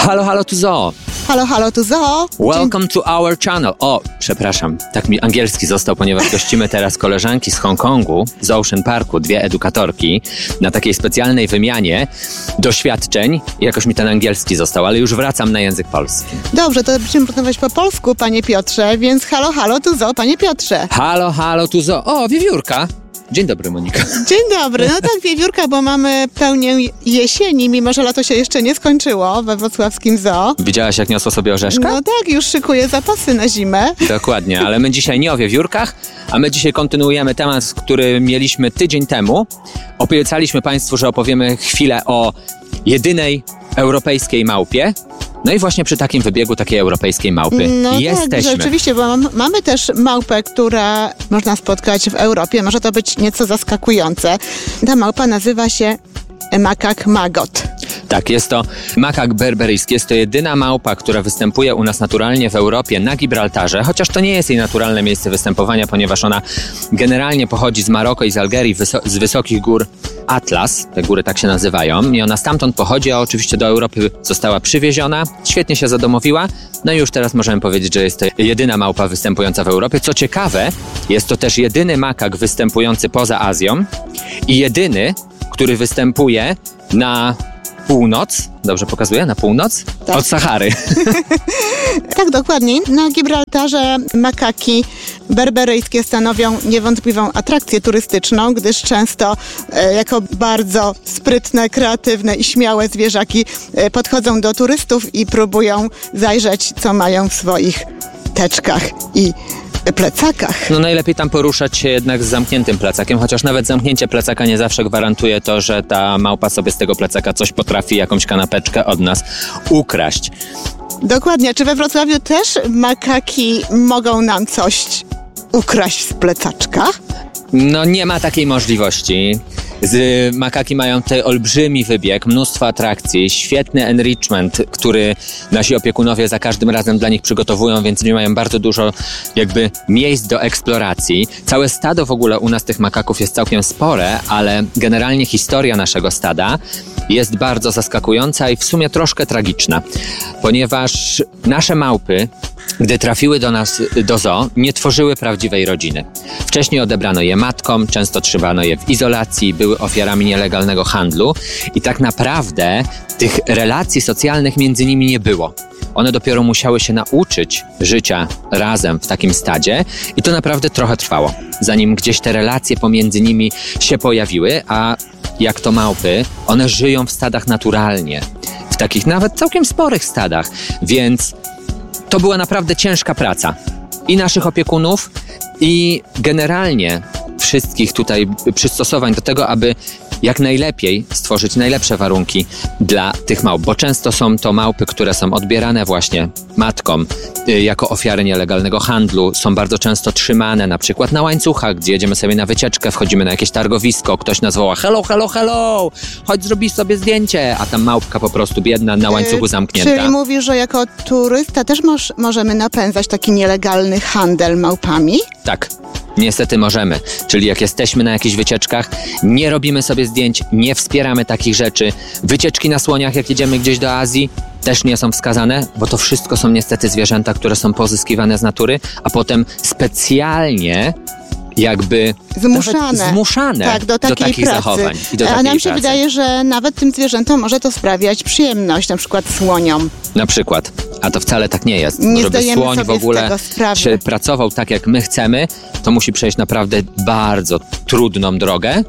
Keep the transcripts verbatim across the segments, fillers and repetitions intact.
Halo, halo, tu Zoo. Halo, halo, tu Zoo. Welcome to our channel. O, przepraszam, tak mi angielski został, ponieważ gościmy teraz koleżanki z Hongkongu, z Ocean Parku, dwie edukatorki, na takiej specjalnej wymianie doświadczeń. Jakoś mi ten angielski został, ale już wracam na język polski. Dobrze, to będziemy porozmawiać po polsku, panie Piotrze, więc halo, halo, tu Zoo, panie Piotrze. Halo, halo, tu Zoo. O, wiewiórka. Dzień dobry, Monika. Dzień dobry. No tak, wiewiórka, bo mamy pełnię jesieni, mimo że lato się jeszcze nie skończyło we wrocławskim zoo. Widziałaś, jak niosła sobie orzeszka? No tak, już szykuję zapasy na zimę. Dokładnie, ale my dzisiaj nie o wiewiórkach, a my dzisiaj kontynuujemy temat, który mieliśmy tydzień temu. Obiecaliśmy Państwu, że opowiemy chwilę o jedynej europejskiej małpie. No i właśnie przy takim wybiegu takiej europejskiej małpy no jesteśmy. Tak, rzeczywiście, bo mam, mamy też małpę, która można spotkać w Europie. Może to być nieco zaskakujące. Ta małpa nazywa się makak magot. Tak, jest to makak berberyjski. Jest to jedyna małpa, która występuje u nas naturalnie w Europie na Gibraltarze, chociaż to nie jest jej naturalne miejsce występowania, ponieważ ona generalnie pochodzi z Maroka i z Algierii, wyso- z wysokich gór Atlas. Te góry tak się nazywają. I ona stamtąd pochodzi, a oczywiście do Europy została przywieziona. Świetnie się zadomowiła. No i już teraz możemy powiedzieć, że jest to jedyna małpa występująca w Europie. Co ciekawe, jest to też jedyny makak występujący poza Azją i jedyny, który występuje na północ, dobrze pokazuję? Na północ? Tak. Od Sahary. Tak, dokładnie. Na Gibraltarze makaki berberyjskie stanowią niewątpliwą atrakcję turystyczną, gdyż często e, jako bardzo sprytne, kreatywne i śmiałe zwierzaki e, podchodzą do turystów i próbują zajrzeć, co mają w swoich teczkach i plecakach. No najlepiej tam poruszać się jednak z zamkniętym plecakiem, chociaż nawet zamknięcie plecaka nie zawsze gwarantuje to, że ta małpa sobie z tego plecaka coś potrafi, jakąś kanapeczkę od nas ukraść. Dokładnie. Czy we Wrocławiu też makaki mogą nam coś ukraść z plecaczka? No nie ma takiej możliwości. Z, makaki mają tutaj olbrzymi wybieg, mnóstwo atrakcji, świetny enrichment, który nasi opiekunowie za każdym razem dla nich przygotowują, więc nie mają bardzo dużo jakby miejsc do eksploracji. Całe stado w ogóle u nas tych makaków jest całkiem spore, ale generalnie historia naszego stada jest bardzo zaskakująca i w sumie troszkę tragiczna, ponieważ nasze małpy, gdy trafiły do nas do zoo, nie tworzyły prawdziwej rodziny. Wcześniej odebrano je matkom, często trzymano je w izolacji, były ofiarami nielegalnego handlu i tak naprawdę tych relacji socjalnych między nimi nie było. One dopiero musiały się nauczyć życia razem w takim stadzie i to naprawdę trochę trwało, zanim gdzieś te relacje pomiędzy nimi się pojawiły, a jak to małpy, one żyją w stadach naturalnie, w takich nawet całkiem sporych stadach, więc to była naprawdę ciężka praca i naszych opiekunów, i generalnie wszystkich tutaj przystosowań do tego, aby jak najlepiej stworzyć najlepsze warunki dla tych małp, bo często są to małpy, które są odbierane właśnie matkom y, jako ofiary nielegalnego handlu, są bardzo często trzymane na przykład na łańcuchach, gdzie jedziemy sobie na wycieczkę, wchodzimy na jakieś targowisko, ktoś nas woła hello, hello, hello, chodź zrobisz sobie zdjęcie, a tam małpka po prostu biedna na łańcuchu zamknięta. Czyli mówisz, że jako turysta też moż, możemy napędzać taki nielegalny handel małpami? Tak. Niestety możemy, czyli jak jesteśmy na jakichś wycieczkach, nie robimy sobie zdjęć, nie wspieramy takich rzeczy. Wycieczki na słoniach, jak jedziemy gdzieś do Azji, też nie są wskazane, bo to wszystko są niestety zwierzęta, które są pozyskiwane z natury, a potem specjalnie jakby Zmuszane. zmuszane tak, do, takiej do takich pracy. zachowań i do A takiej nam się pracy. wydaje, że nawet tym zwierzętom może to sprawiać przyjemność, na przykład słoniom. Na przykład. A to wcale tak nie jest. Nie Żeby zdajemy słoń sobie w ogóle z tego sprawy. się pracował tak, jak my chcemy, to musi przejść naprawdę bardzo trudną drogę.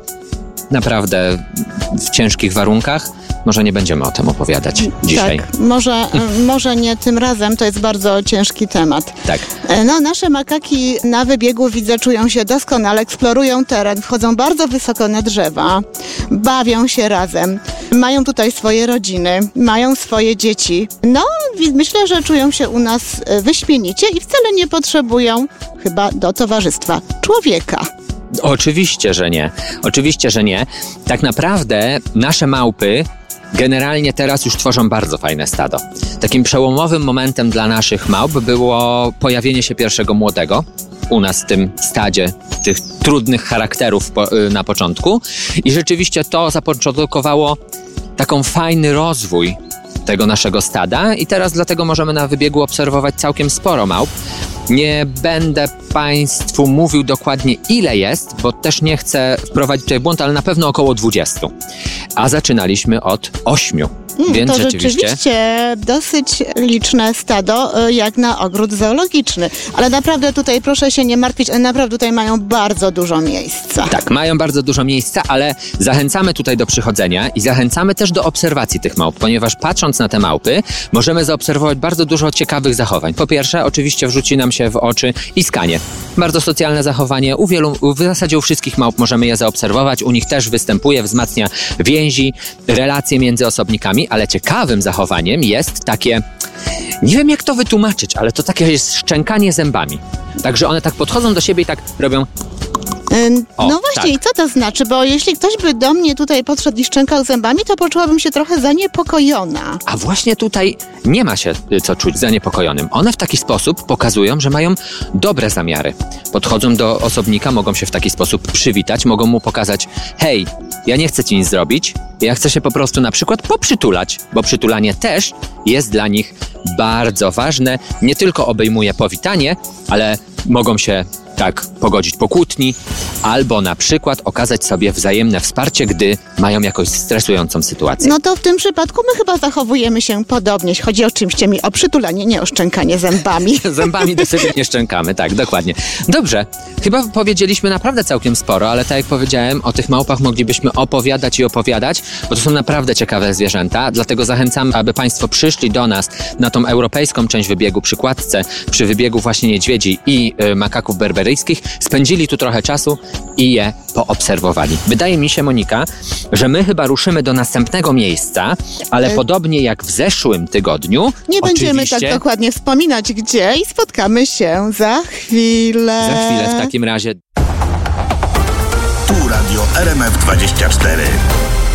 Naprawdę w ciężkich warunkach. Może nie będziemy o tym opowiadać dzisiaj. Tak, może, może nie tym razem, to jest bardzo ciężki temat. Tak. No, nasze makaki na wybiegu, widzę, czują się doskonale, eksplorują teren, wchodzą bardzo wysoko na drzewa, bawią się razem, mają tutaj swoje rodziny, mają swoje dzieci. No, myślę, że czują się u nas wyśmienicie i wcale nie potrzebują chyba do towarzystwa człowieka. Oczywiście, że nie. Oczywiście, że nie. Tak naprawdę nasze małpy generalnie teraz już tworzą bardzo fajne stado. Takim przełomowym momentem dla naszych małp było pojawienie się pierwszego młodego u nas w tym stadzie tych trudnych charakterów po, na początku i rzeczywiście to zapoczątkowało taką fajny rozwój tego naszego stada i teraz dlatego możemy na wybiegu obserwować całkiem sporo małp. Nie będę Państwu mówił dokładnie ile jest, bo też nie chcę wprowadzić tutaj w błąd, ale na pewno około dwudziestu. A zaczynaliśmy od ośmiu. Hmm, Więc to rzeczywiście... rzeczywiście dosyć liczne stado, jak na ogród zoologiczny. Ale naprawdę tutaj proszę się nie martwić, one naprawdę tutaj mają bardzo dużo miejsca. Tak, mają bardzo dużo miejsca, ale zachęcamy tutaj do przychodzenia i zachęcamy też do obserwacji tych małp, ponieważ patrząc na te małpy, możemy zaobserwować bardzo dużo ciekawych zachowań. Po pierwsze, oczywiście wrzuci nam się w oczy iskanie. Bardzo socjalne zachowanie. U wielu, w zasadzie u wszystkich małp możemy je zaobserwować. U nich też występuje, wzmacnia więzi, relacje między osobnikami, ale ciekawym zachowaniem jest takie, nie wiem jak to wytłumaczyć, ale to takie jest szczękanie zębami. Także one tak podchodzą do siebie i tak robią... Ym, O, no właśnie, tak. i co to znaczy? Bo jeśli ktoś by do mnie tutaj podszedł i szczękał zębami, to poczułabym się trochę zaniepokojona. A właśnie tutaj nie ma się y, co czuć zaniepokojonym. One w taki sposób pokazują, że mają dobre zamiary. Podchodzą do osobnika, mogą się w taki sposób przywitać, mogą mu pokazać: hej, ja nie chcę ci nic zrobić, ja chcę się po prostu na przykład poprzytulać, bo przytulanie też jest dla nich bardzo ważne. Nie tylko obejmuje powitanie, ale mogą się tak pogodzić po kłótni, albo na przykład okazać sobie wzajemne wsparcie, gdy mają jakąś stresującą sytuację. No to w tym przypadku my chyba zachowujemy się podobnie. Jeśli chodzi oczywiście mi o przytulanie, nie o szczękanie zębami. Zębami do siebie nie szczękamy, tak, dokładnie. Dobrze, chyba powiedzieliśmy naprawdę całkiem sporo, ale tak jak powiedziałem, o tych małpach moglibyśmy opowiadać i opowiadać, bo to są naprawdę ciekawe zwierzęta, dlatego zachęcam, aby Państwo przyszli do nas na tą europejską część wybiegu przy Kładce, przy wybiegu właśnie niedźwiedzi i y, makaków berberyjskich, spędzili tu trochę czasu i je poobserwowali. Wydaje mi się, Monika, że my chyba ruszymy do następnego miejsca, ale Y- podobnie jak w zeszłym tygodniu, Nie będziemy oczywiście... tak dokładnie wspominać gdzie i spotkamy się za chwilę. Za chwilę w takim razie. Tu Radio R M F dwadzieścia cztery.